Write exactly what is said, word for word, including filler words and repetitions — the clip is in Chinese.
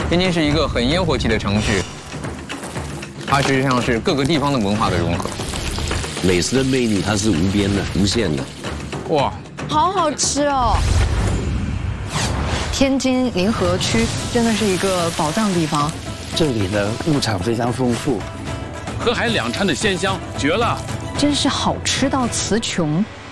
天津是一个很烟火气的城市，它实际上是各个地方的文化的融合。 美食的魅力它是无边的、无限的。 哇， 好好吃哦！天津临河区真的是一个宝藏地方， 这里的物产非常丰富， 河海两掺的鲜香，绝了！ 真是好吃到词穷。